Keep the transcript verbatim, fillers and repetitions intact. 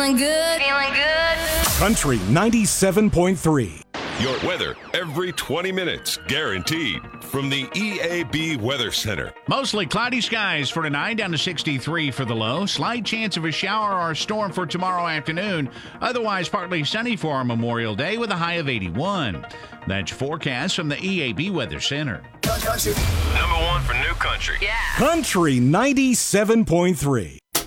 Feeling good. Feeling good. Country ninety-seven point three. Your weather every twenty minutes, guaranteed. From the E A B Weather Center. Mostly cloudy skies for tonight, down to sixty-three for the low. Slight chance of a shower or a storm for tomorrow afternoon. Otherwise, partly sunny for our Memorial Day with a high of eighty-one. That's your forecast from the E A B Weather Center. Number one for new country. Yeah. Country ninety-seven point three.